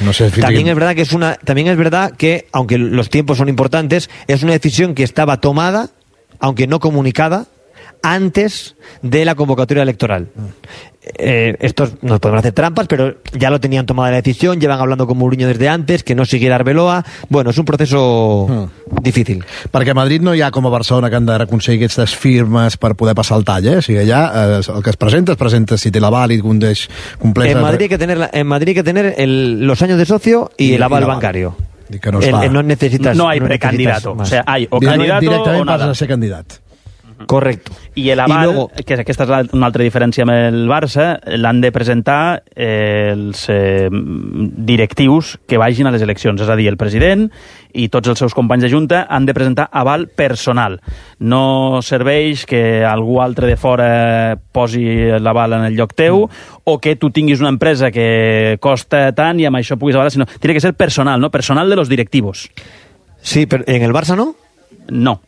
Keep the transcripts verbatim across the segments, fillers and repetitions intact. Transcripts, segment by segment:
No sé si también es verdad que es una, también es verdad que, aunque los tiempos son importantes, es una decisión que estaba tomada, aunque no comunicada, antes de la convocatoria electoral. Eh, estos nos podemos hacer trampas, pero ya lo tenían tomada la decisión, llevan hablando con Mourinho desde antes, que no siguiera Arbeloa. Bueno, és un proceso mm. difícil. Perquè a Madrid no hi ha com a Barcelona que han de aconseguir aquestes firmes per poder passar el tall, eh? O sigui, allà eh, el que es presenta, es presenta si té l'aval i condeix completa... En Madrid hay que tener, la, en Madrid hay que tener el, los años de socio y, y el aval bancario. Que no, el, el no necesitas... No hay no precandidato. O sea, hay o candidato directament o nada. passes a ser candidat. Correcto. I l'aval, luego... que aquesta és una altra diferència amb el Barça, l'han de presentar eh, els eh, directius que vagin a les eleccions, és a dir, el president i tots els seus companys de junta han de presentar aval personal. No serveix que algú altre de fora posi l'aval en el lloc teu mm. o que tu tinguis una empresa que costa tant i amb això puguis avalar, sinó tiene que ser personal, ¿no? Personal de los directivos. Sí, pero ¿en el Barça no? No.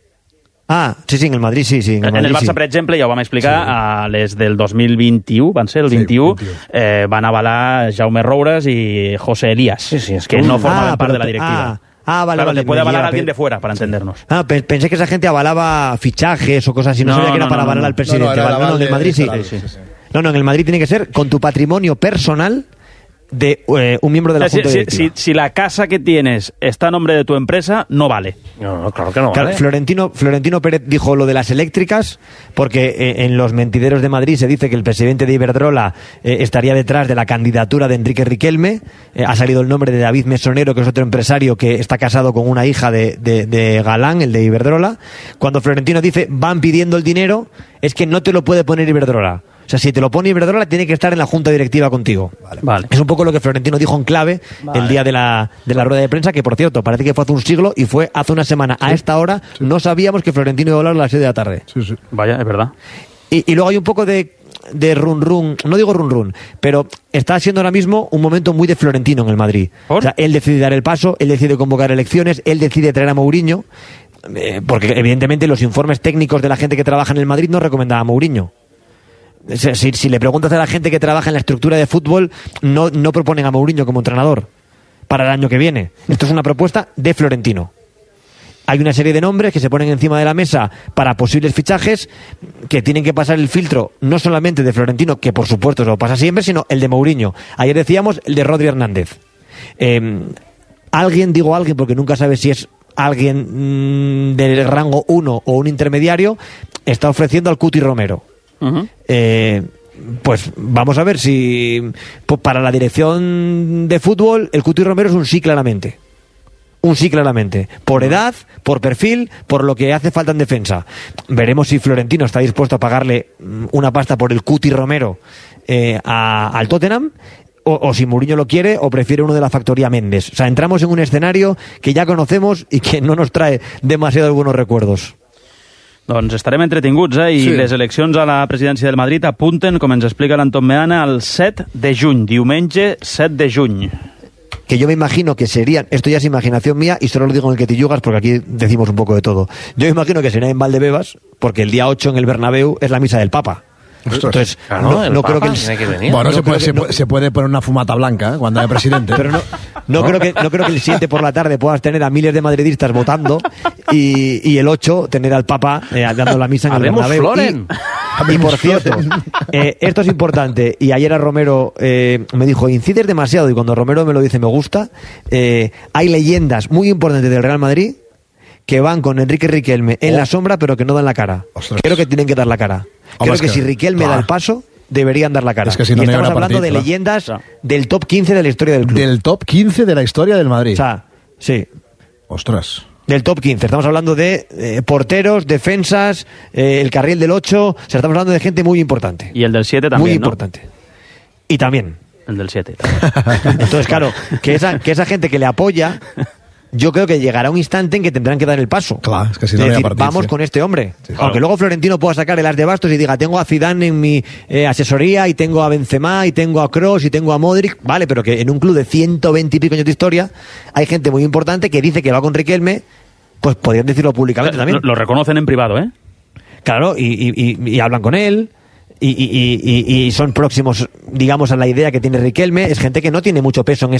Ah, sí, sí, en el Madrid sí, sí. En el, en Madrid, el Barça, sí. per exemple, ja ho vam explicar, sí. a les del dos mil vint-i-u, van ser el sí, vint-i-u, vint-i-u. Eh, van avalar Jaume Roures i José Elías, sí, sí, es que, que no formaban ah, parte pero, de la directiva. Ah, ah vale, claro, vale. te puede avalar a alguien pe... de fuera, para entendernos. Ah, pe pensé que esa gente avalaba fichajes o cosas así, no, no sabía que era no, para no, avalar no, al presidente. No, no, vale, no, no, en el Madrid sí. sí, sí, sí. No, no, en el Madrid tiene que ser con tu patrimonio personal de eh, un miembro de la si, Junta si, Directiva. Si, si la casa que tienes está a nombre de tu empresa, no vale. No, no, claro que no Claro, vale. Florentino, Florentino Pérez dijo lo de las eléctricas porque eh, en los mentideros de Madrid se dice que el presidente de Iberdrola eh, estaría detrás de la candidatura de Enrique Riquelme. Eh, ha salido el nombre de David Mesonero, que es otro empresario que está casado con una hija de, de, de Galán, el de Iberdrola. Cuando Florentino dice van pidiendo el dinero, es que no te lo puede poner Iberdrola. O sea, si te lo pone Iberdrola, tiene que estar en la junta directiva contigo. Vale. Vale. Es un poco lo que Florentino dijo en clave vale. el día de la, de la rueda de prensa, que por cierto, parece que fue hace un siglo y fue hace una semana. ¿Sí? A esta hora sí. no sabíamos que Florentino iba a hablar a las seis de la tarde. Sí, sí. Vaya, es verdad. Y, y luego hay un poco de, de run run, no digo run run, pero está siendo ahora mismo un momento muy de Florentino en el Madrid. ¿Por? O sea, él decide dar el paso, él decide convocar elecciones, él decide traer a Mourinho, eh, porque evidentemente los informes técnicos de la gente que trabaja en el Madrid no recomendaban a Mourinho. Si, si, si le preguntas a la gente que trabaja en la estructura de fútbol, no, no proponen a Mourinho como entrenador para el año que viene. Esto es una propuesta de Florentino. Hay una serie de nombres que se ponen encima de la mesa para posibles fichajes que tienen que pasar el filtro no solamente de Florentino, que por supuesto lo pasa siempre, sino el de Mourinho. Ayer decíamos el de Rodri Hernández. Eh, alguien, digo alguien porque nunca sabe si es alguien mmm, del rango uno o un intermediario, está ofreciendo al Cuti Romero. Uh-huh. Eh, pues vamos a ver si pues para la dirección de fútbol el Cuti Romero es un sí claramente. Un sí claramente. Por edad, por perfil, por lo que hace falta en defensa. Veremos si Florentino está dispuesto a pagarle una pasta por el Cuti Romero eh, a, al Tottenham. O, o si Mourinho lo quiere o prefiere uno de la factoría Méndez. O sea, entramos en un escenario que ya conocemos y que no nos trae demasiados buenos recuerdos. Doncs estarem entretinguts, eh? I sí. Les eleccions a la presidència del Madrid apunten, com ens explica l'Anton Meana, el set de juny, diumenge set de juny. Que yo me imagino que serían, esto ya es imaginación mía y solo lo digo en el que te yugas porque aquí decimos un poco de todo. Yo me imagino que sería en Valdebebas porque el día ocho en el Bernabéu es la misa del Papa. Entonces, claro, no, no creo que, el, que venir. Bueno, no se, puede, que, se, no, se puede poner una fumata blanca ¿eh? Cuando hay presidente. Pero no, no, ¿no? Creo que, no creo que el siete por la tarde puedas tener a miles de madridistas votando y, y el ocho tener al Papa eh, dando la misa en el Bernabéu. Y, y por cierto, eh, esto es importante. Y ayer a Romero eh, me dijo, incides demasiado. Y cuando Romero me lo dice, me gusta. Eh, hay leyendas muy importantes del Real Madrid que van con Enrique Riquelme en oh. la sombra, pero que no dan la cara. Ostras. Creo que tienen que dar la cara. Hombre, Creo que, que si Riquelme da el paso, deberían dar la cara. Es que si no y estamos no hablando partit, de clar. leyendas claro. del top quince de la historia del club. Del top quince de la historia del Madrid. O sea, sí. Ostras. Del top quince. Estamos hablando de eh, porteros, defensas, eh, el carril del ocho. O sea, estamos hablando de gente muy importante. Y el del siete también, Muy ¿no? importante. Y también. El del siete. Entonces, claro, que esa, que esa gente que le apoya... Yo creo que llegará un instante en que tendrán que dar el paso. Claro, es que si no es decir, partir, vamos sí. con este hombre. Sí, Aunque claro. luego Florentino pueda sacar el as de bastos y diga, tengo a Zidane en mi eh, asesoría y tengo a Benzema y tengo a Kroos y tengo a Modric. Vale, pero que en un club de ciento veinte y pico años de historia hay gente muy importante que dice que va con Riquelme, pues podrían decirlo públicamente también. Lo, lo reconocen en privado, ¿eh? Claro, y, y, y, y hablan con él. Y, y, y, y son próximos, digamos, a la idea que tiene Riquelme. Es gente que no tiene mucho peso en